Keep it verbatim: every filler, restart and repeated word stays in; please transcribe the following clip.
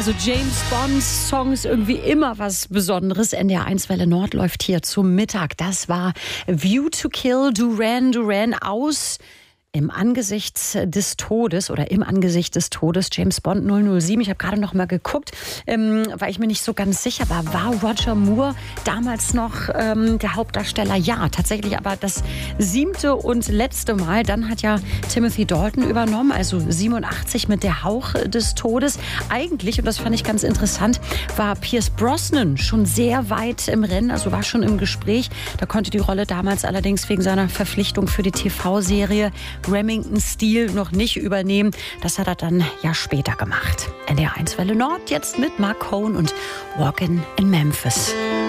Also James Bonds Songs irgendwie immer was Besonderes. N D R eins Welle Nord läuft hier zum Mittag. Das war View to Kill, Duran Duran aus Im Angesicht des Todes oder im Angesicht des Todes, James Bond null null sieben. Ich habe gerade noch mal geguckt, ähm, weil ich mir nicht so ganz sicher war. War Roger Moore damals noch ähm, der Hauptdarsteller? Ja, tatsächlich aber das siebte und letzte Mal. Dann hat ja Timothy Dalton übernommen, also siebenundachtzig mit Der Hauch des Todes. Eigentlich, und das fand ich ganz interessant, war Pierce Brosnan schon sehr weit im Rennen, also war schon im Gespräch. Da konnte die Rolle damals allerdings wegen seiner Verpflichtung für die T V-Serie Remington Steele noch nicht übernehmen. Das hat er dann ja später gemacht. N D R eins Welle Nord jetzt mit Mark Cohn und Walkin' in Memphis.